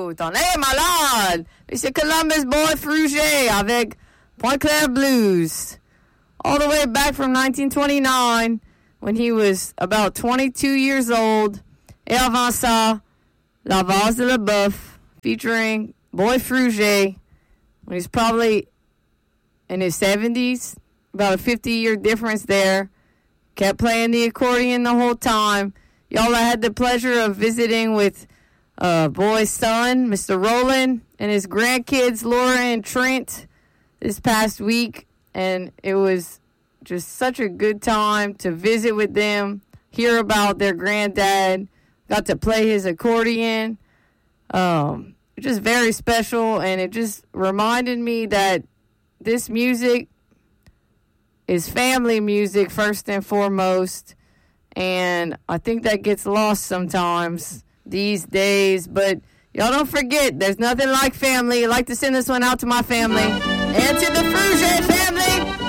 T'en es malade! Et c'est Columbus Boy Fruget avec Point Claire Blues. All the way back from 1929 when he was about 22 years old. Et avant ça, La Vase de la Boeuf featuring Boy Fruget when he's probably in his 70s. About a 50-year difference there. Kept playing the accordion the whole time. Y'all, I had the pleasure of visiting with Boy's son, Mr. Roland, and his grandkids, Laura and Trent, this past week. And it was just such a good time to visit with them, hear about their granddad, got to play his accordion. Just very special, and it just reminded me that this music is family music first and foremost, and I think that gets lost sometimes these days. But y'all don't forget, there's nothing like family. I'd like to send this one out to my family and to the Fruget family.